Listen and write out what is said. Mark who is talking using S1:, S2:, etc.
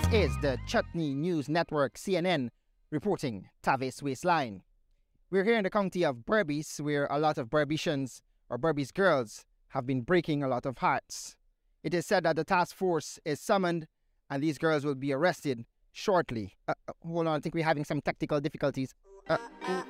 S1: is the Chutney News Network, CNN, reporting Tavis Waistline. We're here in the county of Berbice, where a lot of Berbicians or Berbice girls have been breaking a lot of hearts. It is said that the task force is summoned and these girls will be arrested shortly. Hold on, I think we're having some technical difficulties.